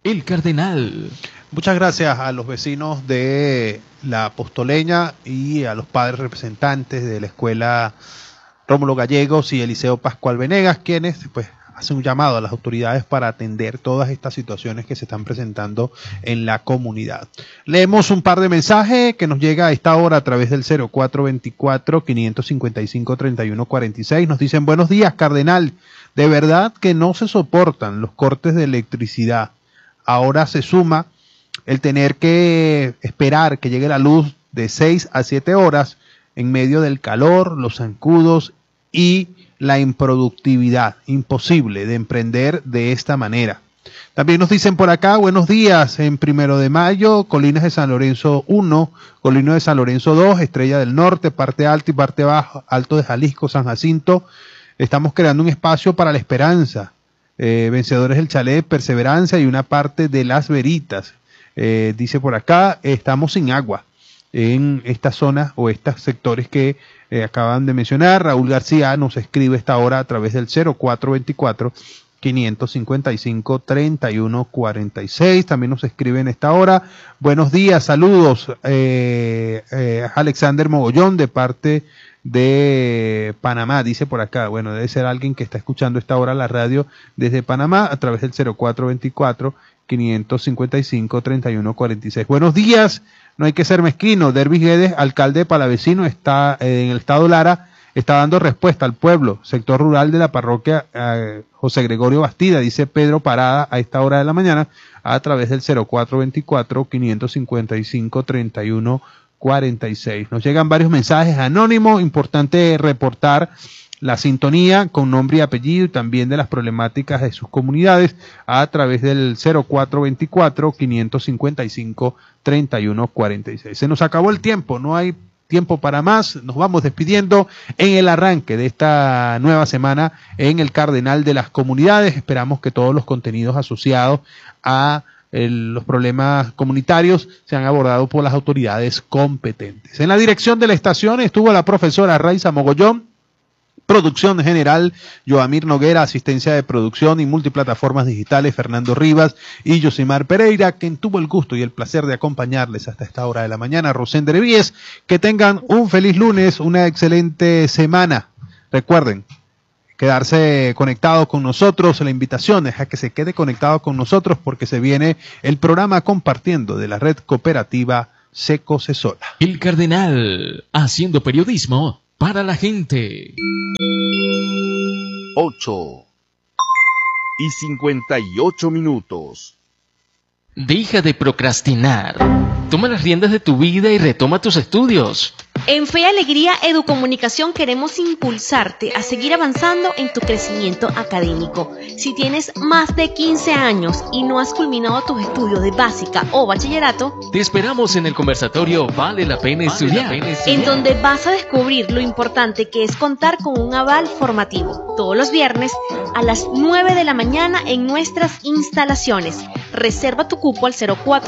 El Cardenal. Muchas gracias a los vecinos de la Apostoleña y a los padres representantes de la Escuela Rómulo Gallegos y el Liceo Pascual Venegas, quienes pues hacen un llamado a las autoridades para atender todas estas situaciones que se están presentando en la comunidad. Leemos un par de mensajes que nos llega a esta hora a través del 0424-555-3146. Nos dicen: buenos días, Cardenal. De verdad que no se soportan los cortes de electricidad. Ahora se suma el tener que esperar que llegue la luz de 6 a 7 horas en medio del calor, los zancudos y la improductividad. Imposible de emprender de esta manera. También nos dicen por acá: buenos días, en 1 de Mayo, Colinas de San Lorenzo 1, Colinas de San Lorenzo 2, Estrella del Norte, parte alta y parte baja, Alto de Jalisco, San Jacinto. Estamos creando un espacio para la esperanza. Vencedores del Chalet, Perseverancia y una parte de Las Veritas. Dice por acá: estamos sin agua en esta zona o estos sectores que acaban de mencionar. Raúl García nos escribe esta hora a través del 0424-555-3146. También nos escribe en esta hora: buenos días, saludos. Alexander Mogollón, de parte de Panamá, dice por acá. Bueno, debe ser alguien que está escuchando esta hora la radio desde Panamá a través del 0424-555-3146. Buenos días, no hay que ser mezquino. Dervis Guedes, alcalde de Palavecino, está en el estado Lara, está dando respuesta al pueblo, sector rural de la parroquia José Gregorio Bastida, dice Pedro Parada a esta hora de la mañana a través del 0424-555-3146. Nos llegan varios mensajes anónimos. Importante reportar la sintonía con nombre y apellido y también de las problemáticas de sus comunidades a través del 0424-555-3146. Se nos acabó el tiempo, no hay tiempo para más. Nos vamos despidiendo en el arranque de esta nueva semana en el Cardenal de las Comunidades. Esperamos que todos los contenidos asociados a los problemas comunitarios se han abordado por las autoridades competentes. En la dirección de la estación estuvo la profesora Raiza Mogollón, producción general Joamir Noguera, asistencia de producción y multiplataformas digitales Fernando Rivas y Yosimar Pereira, quien tuvo el gusto y el placer de acompañarles hasta esta hora de la mañana, Rosén Víez. Que tengan un feliz lunes, una excelente semana. Recuerden quedarse conectado con nosotros. La invitación es a que se quede conectado con nosotros porque se viene el programa Compartiendo de la red cooperativa Seco Cesola. El Cardenal, haciendo periodismo para la gente. 8:58. Deja de procrastinar. Toma las riendas de tu vida y retoma tus estudios. En Fe y Alegría Educomunicación queremos impulsarte a seguir avanzando en tu crecimiento académico. Si tienes más de 15 años y no has culminado tus estudios de básica o bachillerato, te esperamos en el conversatorio Vale la Pena Estudiar, en donde vas a descubrir lo importante que es contar con un aval formativo. Todos los viernes a las 9 de la mañana en nuestras instalaciones. Reserva tu cupo al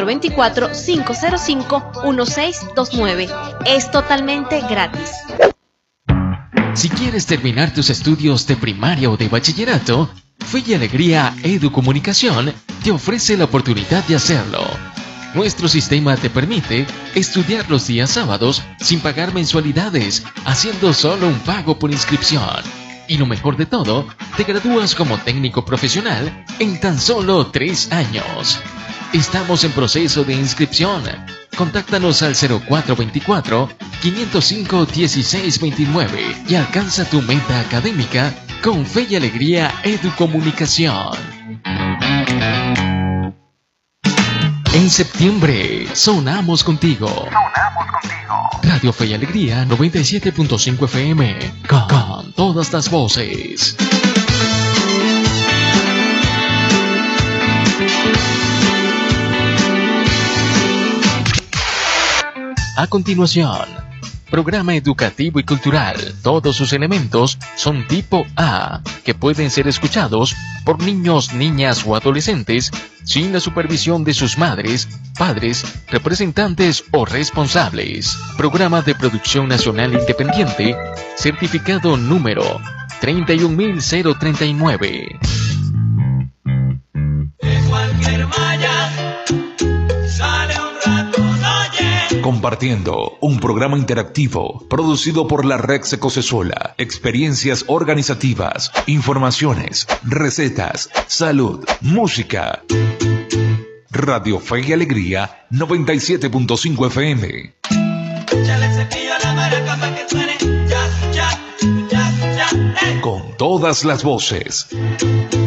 0424-505-1629. Es totalmente gratis. Si quieres terminar tus estudios de primaria o de bachillerato, Fe y Alegría Educomunicación te ofrece la oportunidad de hacerlo. Nuestro sistema te permite estudiar los días sábados sin pagar mensualidades, haciendo solo un pago por inscripción. Y lo mejor de todo, te gradúas como técnico profesional en tan solo 3 años. Estamos en proceso de inscripción. Contáctanos al 0424-505-1629 y alcanza tu meta académica con Fe y Alegría Educomunicación. En septiembre, sonamos contigo. Radio Fe y Alegría 97.5 FM, con todas las voces. A continuación, programa educativo y cultural. Todos sus elementos son tipo A, que pueden ser escuchados por niños, niñas o adolescentes sin la supervisión de sus madres, padres, representantes o responsables. Programa de producción nacional independiente, certificado número 31039. cualquier malla, sale un rato, oye. Compartiendo, un programa interactivo producido por la Red Secosesola. Experiencias organizativas, informaciones, recetas, salud, música. Radio Fe y Alegría 97.5 FM. Ya le cepillo a la maraca para que suene ya, ya, ya, ya, hey. Con todas las voces.